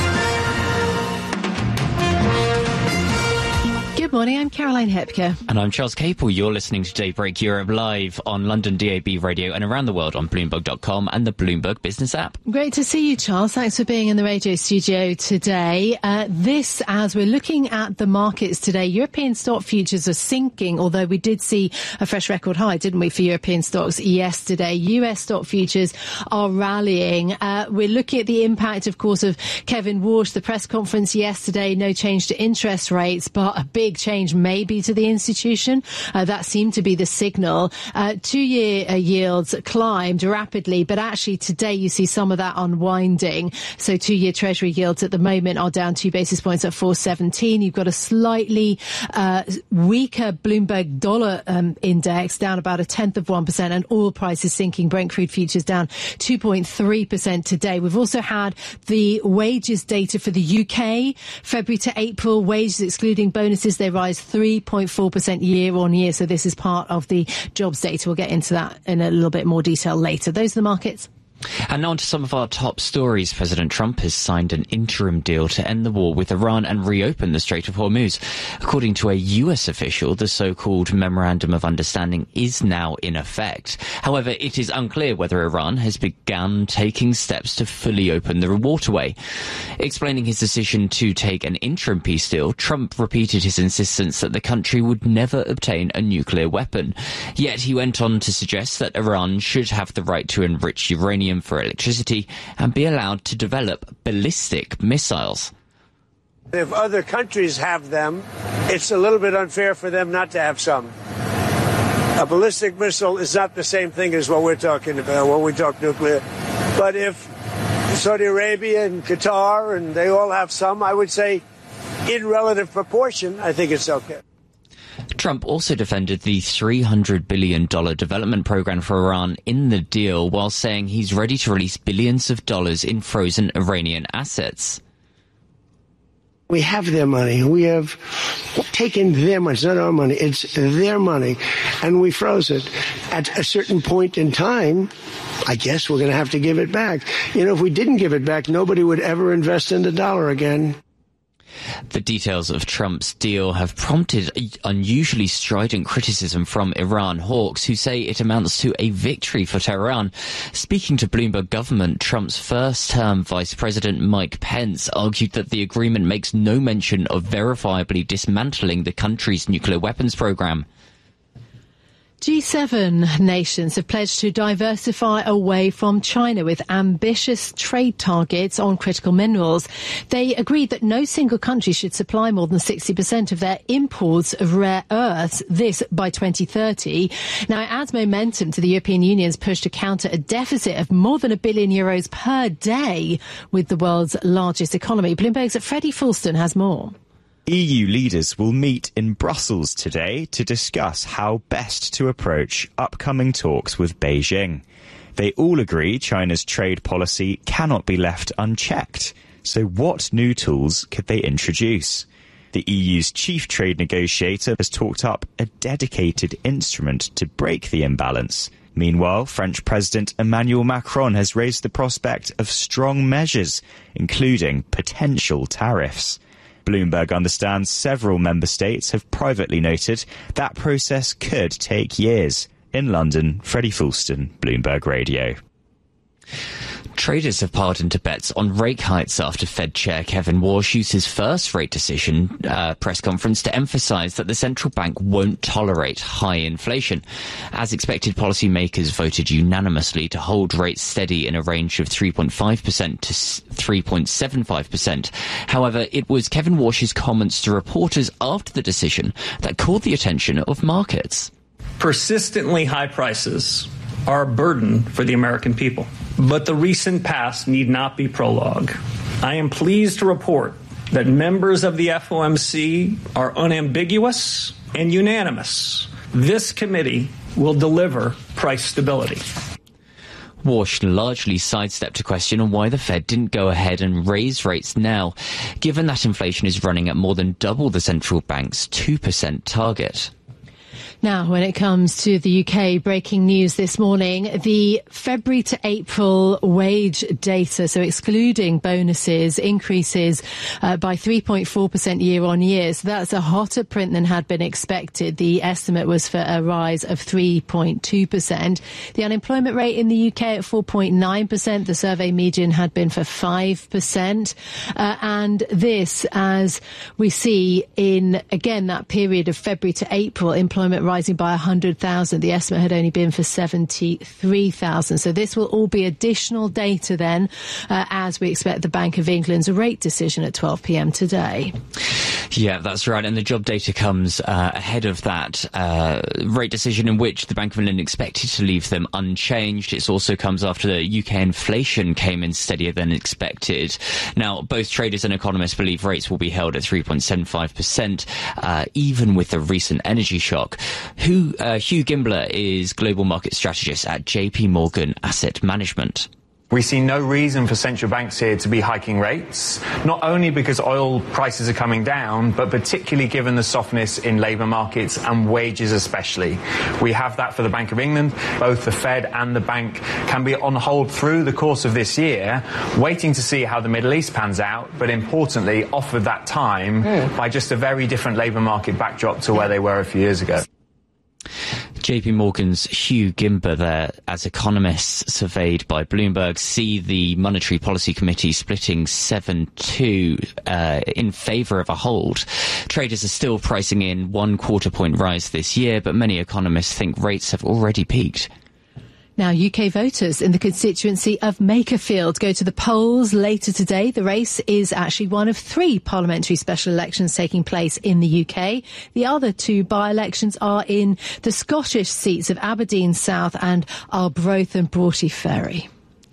Good morning, I'm Caroline Hepker. And I'm Charles Capel. You're listening to Daybreak Europe live on London D A B Radio and around the world on Bloomberg dot com and the Bloomberg Business app. Great to see you, Charles. Thanks for being in the radio studio today. Uh, this, as we're looking at the markets today, European stock futures are sinking, although we did see a fresh record high, didn't we, for European stocks yesterday. U S stock futures are rallying. Uh, we're looking at the impact, of course, of Kevin Warsh, the press conference yesterday, no change to interest rates, but a big change maybe to the institution. Uh, that seemed to be the signal. Uh, two-year uh, yields climbed rapidly, but actually today you see some of that unwinding. So two-year Treasury yields at the moment are down two basis points at four seventeen. You've got a slightly uh, weaker Bloomberg dollar um, index, down about a tenth of one percent, and oil prices sinking. Brent crude futures down two point three percent today. We've also had the wages data for the U K, February to April, wages excluding bonuses, they rise three point four percent year on year. So this is part of the jobs data. We'll get into that in a little bit more detail later. Those are the markets. And now on to some of our top stories. President Trump has signed an interim deal to end the war with Iran and reopen the Strait of Hormuz. According to a U S official, the so-called Memorandum of Understanding is now in effect. However, it is unclear whether Iran has begun taking steps to fully open the waterway. Explaining his decision to take an interim peace deal, Trump repeated his insistence that the country would never obtain a nuclear weapon. Yet he went on to suggest that Iran should have the right to enrich uranium for electricity and be allowed to develop ballistic missiles. If other countries have them, it's a little bit unfair for them not to have some. A ballistic missile is not the same thing as what we're talking about when we talk nuclear. But if Saudi Arabia and Qatar and they all have some, I would say in relative proportion, I think it's okay. Trump also defended the three hundred billion dollars development program for Iran in the deal, while saying he's ready to release billions of dollars in frozen Iranian assets. We have their money. We have taken their money. It's not our money. It's their money. And we froze it. At a certain point in time, I guess we're going to have to give it back. You know, if we didn't give it back, nobody would ever invest in the dollar again. The details of Trump's deal have prompted unusually strident criticism from Iran hawks, who say it amounts to a victory for Tehran. Speaking to Bloomberg Government, Trump's first-term Vice President Mike Pence argued that the agreement makes no mention of verifiably dismantling the country's nuclear weapons program. G seven nations have pledged to diversify away from China with ambitious trade targets on critical minerals. They agreed that no single country should supply more than sixty percent of their imports of rare earths, this by twenty thirty. Now, it adds momentum to the European Union's push to counter a deficit of more than a billion euros per day with the world's largest economy. Bloomberg's Freddie Fulston has more. E U leaders will meet in Brussels today to discuss how best to approach upcoming talks with Beijing. They all agree China's trade policy cannot be left unchecked. So what new tools could they introduce? The E U's chief trade negotiator has talked up a dedicated instrument to break the imbalance. Meanwhile, French President Emmanuel Macron has raised the prospect of strong measures, including potential tariffs. Bloomberg understands several member states have privately noted that process could take years. In London, Freddie Fulston, Bloomberg Radio. Traders have piled into bets on rate hikes after Fed Chair Kevin Warsh used his first rate decision uh, press conference to emphasise that the central bank won't tolerate high inflation. As expected, policymakers voted unanimously to hold rates steady in a range of three point five percent to three point seven five percent. However, it was Kevin Warsh's comments to reporters after the decision that caught the attention of markets. Persistently high prices are a burden for the American people. But the recent past need not be prologue. I am pleased to report that members of the F O M C are unambiguous and unanimous. This committee will deliver price stability. Warsh largely sidestepped a question on why the Fed didn't go ahead and raise rates now, given that inflation is running at more than double the central bank's two percent target. Now, when it comes to the U K, breaking news this morning, the February to April wage data, so excluding bonuses, increases uh, by three point four percent year on year. So that's a hotter print than had been expected. The estimate was for a rise of three point two percent. The unemployment rate in the U K at four point nine percent. The survey median had been for five percent. Uh, and this, as we see in, again, that period of February to April, employment rising by one hundred thousand. The estimate had only been for seventy-three thousand. So this will all be additional data then, uh, as we expect the Bank of England's rate decision at twelve p.m. today. Yeah, that's right. And the job data comes uh, ahead of that uh, rate decision, in which the Bank of England expected to leave them unchanged. It also comes after the U K inflation came in steadier than expected. Now, both traders and economists believe rates will be held at three point seven five percent, uh, even with the recent energy shock. Who, uh, Hugh Gimbler is global market strategist at J P Morgan Asset Management. We see no reason for central banks here to be hiking rates, not only because oil prices are coming down, but particularly given the softness in labour markets and wages especially. We have that for the Bank of England. Both the Fed and the bank can be on hold through the course of this year, waiting to see how the Middle East pans out, but importantly offered that time mm. by just a very different labour market backdrop to where they were a few years ago. J P Morgan's Hugh Gimbler there, as economists surveyed by Bloomberg see the Monetary Policy Committee splitting seven two uh, in favour of a hold. Traders are still pricing in one quarter point rise this year, but many economists think rates have already peaked. Now, U K voters in the constituency of Makerfield go to the polls later today. The race is actually one of three parliamentary special elections taking place in the U K. The other two by-elections are in the Scottish seats of Aberdeen South and Arbroath and Broughty Ferry.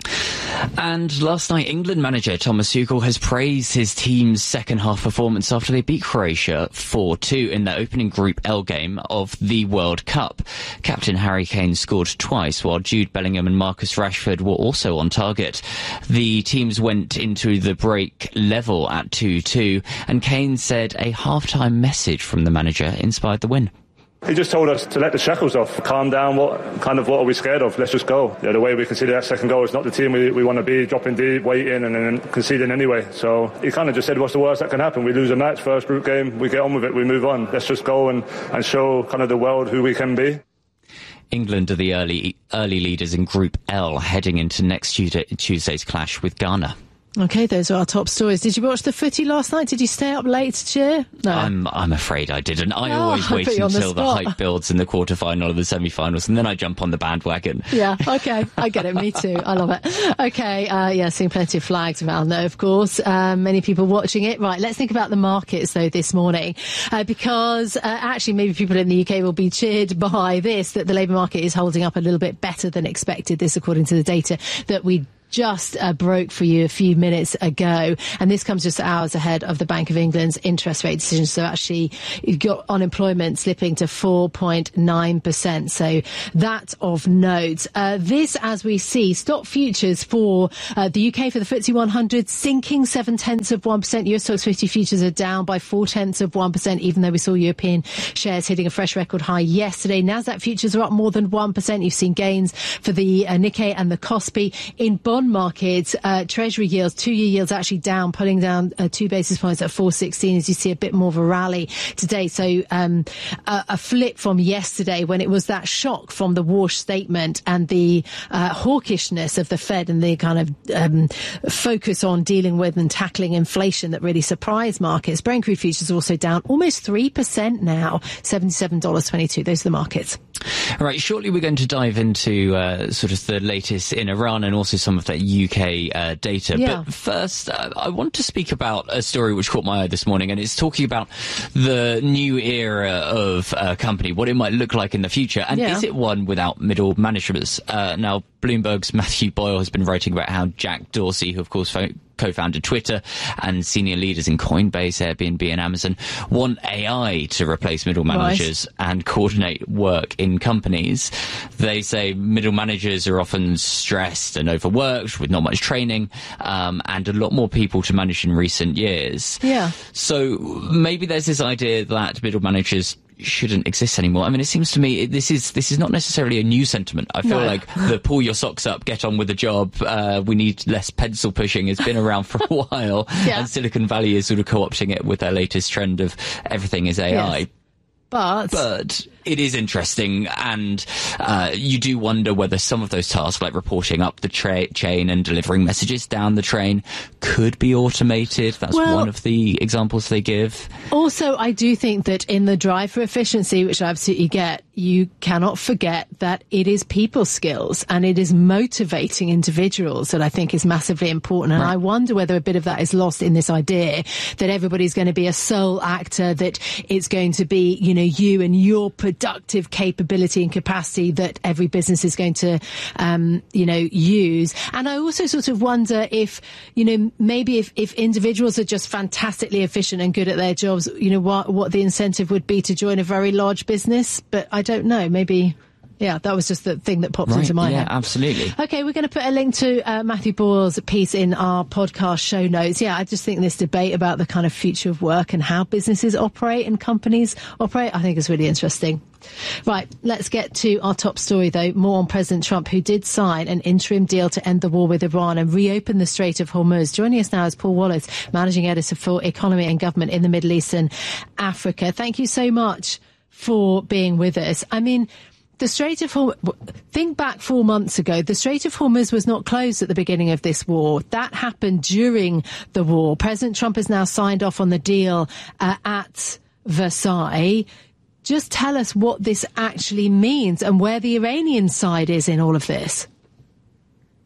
And last night, England manager Thomas Tuchel has praised his team's second-half performance after they beat Croatia four two in their opening Group L game of the World Cup. Captain Harry Kane scored twice, while Jude Bellingham and Marcus Rashford were also on target. The teams went into the break level at two two, and Kane said a half-time message from the manager inspired the win. He just told us to let the shackles off, calm down. What kind of what are we scared of? Let's just go. Yeah, the way we conceded that second goal is not the team we, we want to be, dropping deep, waiting, and then conceding anyway. So he kind of just said, "What's the worst that can happen? We lose a match, first group game, we get on with it, we move on. Let's just go and, and show kind of the world who we can be." England are the early early leaders in Group L, heading into next Tuesday, Tuesday's clash with Ghana. Okay, those are our top stories. Did you watch the footy last night? Did you stay up late to cheer? No. I'm I'm afraid I didn't. I Oh, always I wait put you on the until the, spot. hype builds in the quarterfinal or the semi-finals, and then I jump on the bandwagon. Yeah, okay, I get it, me too, I love it. Okay, uh, yeah, seeing plenty of flags around though, of course, um, many people watching it. Right, let's think about the markets though this morning, uh, because uh, actually maybe people in the U K will be cheered by this, that the labour market is holding up a little bit better than expected, this according to the data that we just uh, broke for you a few minutes ago, and this comes just hours ahead of the Bank of England's interest rate decision. So actually you've got unemployment slipping to four point nine percent, so that's of note. Uh, this, as we see, stock futures for uh, the U K for the F T S E one hundred sinking seven tenths of one percent. U S Stocks fifty futures are down by four tenths of one percent, even though we saw European shares hitting a fresh record high yesterday. Nasdaq futures are up more than one percent. You've seen gains for the uh, Nikkei and the Kospi. In bond markets, uh, Treasury yields, two-year yields actually down, pulling down uh, two basis points at four sixteen, as you see a bit more of a rally today. So um, a, a flip from yesterday when it was that shock from the Walsh statement and the uh, hawkishness of the Fed and the kind of um, focus on dealing with and tackling inflation that really surprised markets. Brent crude futures also down almost three percent now, seventy-seven dollars and twenty-two cents. Those are the markets. All right, shortly we're going to dive into uh, sort of the latest in Iran and also some of that U K uh, data. Yeah. But first, uh, I want to speak about a story which caught my eye this morning, and it's talking about the new era of uh, company, what it might look like in the future, and Yeah. is it one without middle managers? Uh, now, Bloomberg's Matthew Boyle has been writing about how Jack Dorsey, who of course fo- co-founded Twitter, and senior leaders in Coinbase, Airbnb and Amazon want A I to replace middle managers and coordinate work in companies. They say middle managers are often stressed and overworked with not much training, um, and a lot more people to manage in recent years. Yeah. So maybe there's this idea that middle managers shouldn't exist anymore. I mean, it seems to me this is this is not necessarily a new sentiment. I feel No. like the pull your socks up, get on with the job, uh, we need less pencil pushing has been around for a while, Yeah. and Silicon Valley is sort of co-opting it with their latest trend of everything is A I. Yes. But, But it is interesting, and uh, you do wonder whether some of those tasks, like reporting up the tra- chain and delivering messages down the train, could be automated. That's Well- one of the examples they give. also, I do think that in the drive for efficiency, which I absolutely get, you cannot forget that it is people skills and it is motivating individuals that I think is massively important. And I wonder whether a bit of that is lost in this idea that everybody's going to be a sole actor, that it's going to be, you know, you and your productive capability and capacity that every business is going to, um, you know, use. And I also sort of wonder if, you know, maybe if, if individuals are just fantastically efficient and good at their jobs, you know, what, what the incentive would be to join a very large business. But I don't know, maybe, yeah, that was just the thing that popped Right, into my yeah, head. absolutely. Okay, we're going to put a link to uh, Matthew Boyle's piece in our podcast show notes. Yeah, I just think this debate about the kind of future of work and how businesses operate and companies operate, I think is really interesting. Right, let's get to our top story, though. More on President Trump, who did sign an interim deal to end the war with Iran and reopen the Strait of Hormuz. Joining us now is Paul Wallace, Managing Editor for Economy and Government in the Middle East and Africa. Thank you so much for being with us. I mean, the Strait of Hormuz, think back four months ago, the Strait of Hormuz was not closed at the beginning of this war. That happened during the war. President Trump has now signed off on the deal uh, at Versailles. Just tell us what this actually means and where the Iranian side is in all of this.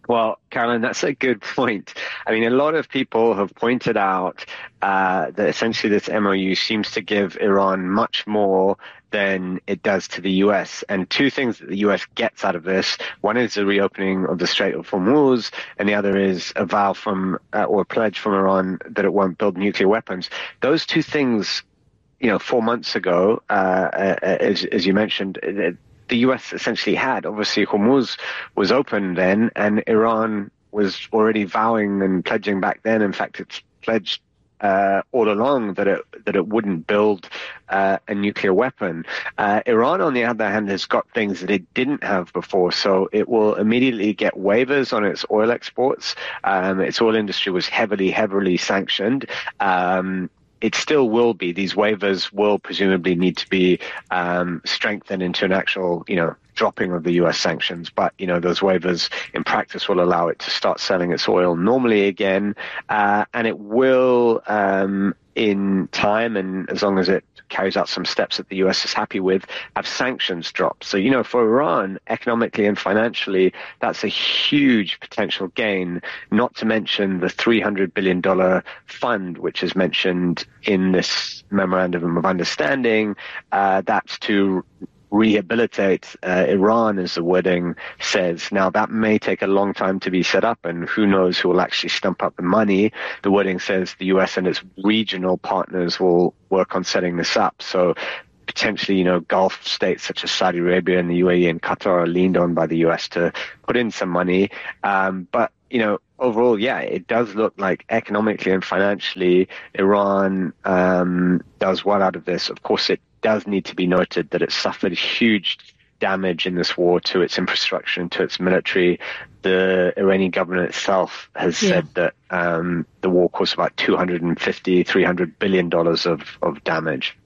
Well, Caroline, that's a good point. I mean, a lot of people have pointed out uh, that essentially this M O U seems to give Iran much more than it does to the U S. And two things that the U S gets out of this: one is the reopening of the Strait of Hormuz, and the other is a vow from uh, or a pledge from Iran that it won't build nuclear weapons. Those two things, you know, four months ago, uh, as, as you mentioned, it, the U S essentially had. Obviously, Hormuz was open then, and Iran was already vowing and pledging back then. In fact, it's pledged uh, all along that it that it wouldn't build uh, a nuclear weapon. Uh, Iran, on the other hand, has got things that it didn't have before, so it will immediately get waivers on its oil exports. Um, its oil industry was heavily, heavily sanctioned. Um, It still will be. These waivers will presumably need to be um, strengthened into an actual, you know, dropping of the U S sanctions. But, you know, those waivers in practice will allow it to start selling its oil normally again. Uh, and it will, um, in time, and as long as it carries out some steps that the U S is happy with, have sanctions dropped. So, you know, for Iran, economically and financially, that's a huge potential gain, not to mention the three hundred billion dollars fund, which is mentioned in this memorandum of understanding. Uh, that's to rehabilitate uh, Iran, as the wording says. Now, that may take a long time to be set up, and who knows who will actually stump up the money. The wording says the U S and its regional partners will work on setting this up. So potentially, you know, Gulf states such as Saudi Arabia and the U A E and Qatar are leaned on by the U S to put in some money. Um, but, you know, overall, yeah, it does look like economically and financially Iran um, does well out of this. Of course, it does need to be noted that it suffered huge damage in this war to its infrastructure and to its military. The Iranian government itself has yeah. said that um, the war caused about two hundred fifty, three hundred billion dollars of, of damage.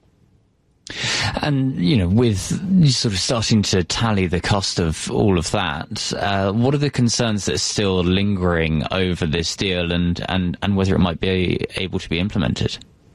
And, you know, with sort of starting to tally the cost of all of that, uh, what are the concerns that are still lingering over this deal, and, and, and whether it might be able to be implemented?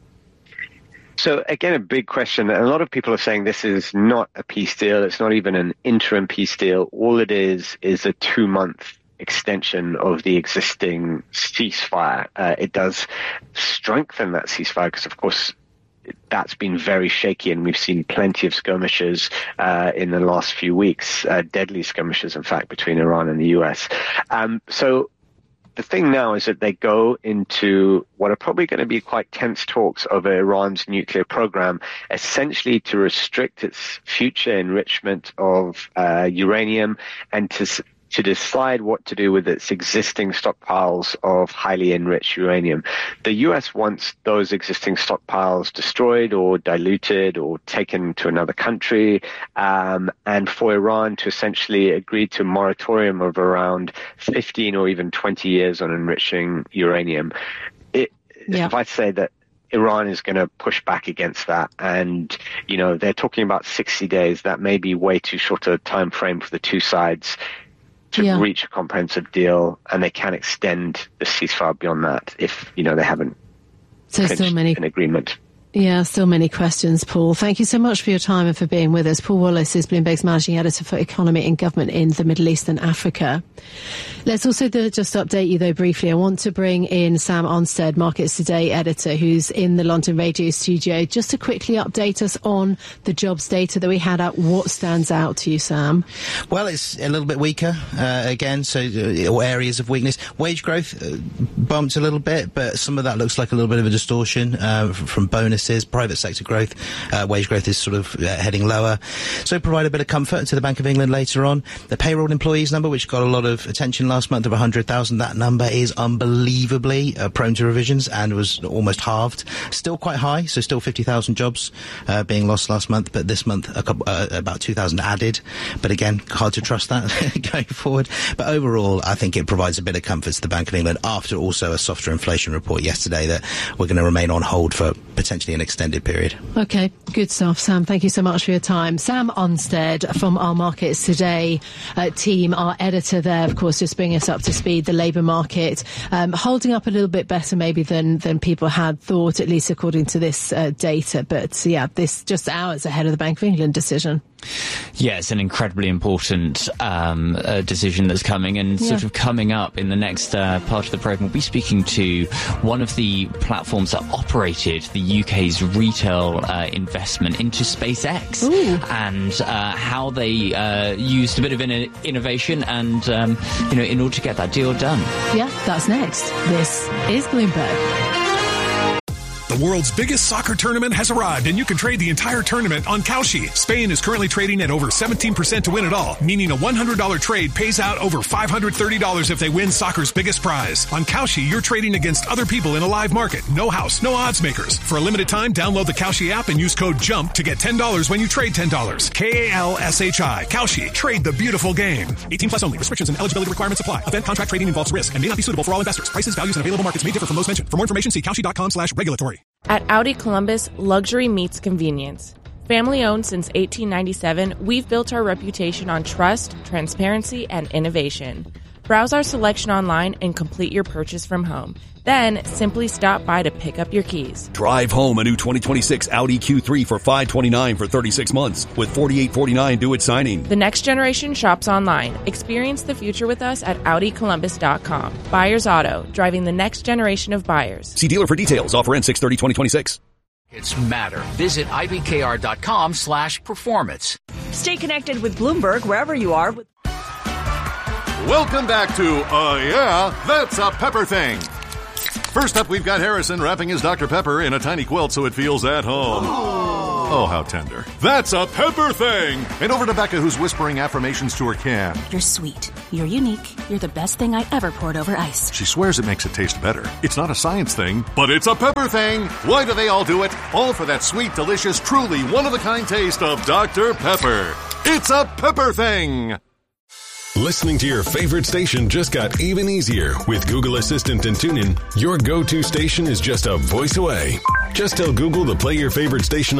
So, again, a big question. A lot of people are saying this is not a peace deal. It's not even an interim peace deal. All it is is a two-month extension of the existing ceasefire. Uh, it does strengthen that ceasefire because, of course, that's been very shaky, and we've seen plenty of skirmishes uh, in the last few weeks, uh, deadly skirmishes, in fact, between Iran and the U S. Um, so the thing now is that they go into what are probably going to be quite tense talks over Iran's nuclear program, essentially to restrict its future enrichment of uh, uranium and to to decide what to do with its existing stockpiles of highly enriched uranium. The U S wants those existing stockpiles destroyed or diluted or taken to another country, um, and for Iran to essentially agree to a moratorium of around fifteen or even twenty years on enriching uranium. It, yeah. If I say that Iran is going to push back against that, and, you know, they're talking about sixty days. That may be way too short a time frame for the two sides to yeah. reach a comprehensive deal, and they can extend the ceasefire beyond that if, you know, they haven't so still many an agreement. Yeah, still many questions, Paul. Thank you so much for your time and for being with us. Paul Wallace is Bloomberg's managing editor for economy and government in the Middle East and Africa. Let's also do, just update you, though, briefly. I want to bring in Sam Onstead, Markets Today editor, who's in the London radio studio, just to quickly update us on the jobs data that we had out. What stands out to you, Sam? Well, it's a little bit weaker, uh, again, so uh, areas of weakness. Wage growth uh, bumped a little bit, but some of that looks like a little bit of a distortion uh, from bonus. Private sector growth, uh, wage growth is sort of uh, heading lower. So provide a bit of comfort to the Bank of England later on. The payroll employees number, which got a lot of attention last month of one hundred thousand, that number is unbelievably uh, prone to revisions and was almost halved. Still quite high, so still fifty thousand jobs uh, being lost last month, but this month a couple, uh, about two thousand added. But again, hard to trust that going forward. But overall, I think it provides a bit of comfort to the Bank of England after also a softer inflation report yesterday that we're going to remain on hold for potentially an extended period. Okay, good stuff, Sam. Thank you so much for your time. Sam Onstead from our Markets Today uh, team, our editor there, of course, just bringing us up to speed. The labour market um, holding up a little bit better maybe than, than people had thought, at least according to this uh, data. But yeah, this just hours ahead of the Bank of England decision. Yeah, it's an incredibly important um, uh, decision that's coming, and Yeah. sort of coming up in the next uh, part of the programme, we'll be speaking to one of the platforms that operated the U K's retail uh, investment into SpaceX, Ooh. and uh, how they uh, used a bit of in- innovation and, um, you know, in order to get that deal done. Yeah, that's next. This is Bloomberg. The world's biggest soccer tournament has arrived, and you can trade the entire tournament on Kalshi. Spain is currently trading at over seventeen percent to win it all, meaning a one hundred dollars trade pays out over five hundred thirty dollars if they win soccer's biggest prize. On Kalshi, you're trading against other people in a live market. No house, no odds makers. For a limited time, download the Kalshi app and use code JUMP to get ten dollars when you trade ten dollars. K A L S H I. Kalshi. Trade the beautiful game. eighteen plus only. Restrictions and eligibility requirements apply. Event contract trading involves risk and may not be suitable for all investors. Prices, values, and available markets may differ from those mentioned. For more information, see kalshi.com slash regulatory. At Audi Columbus, luxury meets convenience. Family owned since eighteen ninety-seven, we've built our reputation on trust, transparency, and innovation. Browse our selection online and complete your purchase from home. Then simply stop by to pick up your keys. Drive home a new twenty twenty-six Audi Q three for five hundred twenty-nine dollars for thirty-six months with forty-eight forty-nine due at signing. The next generation shops online. Experience the future with us at Audi Columbus dot com. Buyers Auto, driving the next generation of buyers. See dealer for details. Offer ends six thirty twenty twenty-six. It's matter. Visit I B K R dot com slash performance. Stay connected with Bloomberg wherever you are. With- Welcome back to Uh Yeah, That's a Pepper Thing. First up, we've got Harrison wrapping his Doctor Pepper in a tiny quilt so it feels at home. Oh, how tender. That's a Pepper Thing! And over to Becca, who's whispering affirmations to her can. You're sweet. You're unique. You're the best thing I ever poured over ice. She swears it makes it taste better. It's not a science thing, but it's a pepper thing. Why do they all do it? All for that sweet, delicious, truly one-of-a-kind taste of Doctor Pepper. It's a Pepper Thing! Listening to your favorite station just got even easier. With Google Assistant and TuneIn, your go-to station is just a voice away. Just tell Google to play your favorite station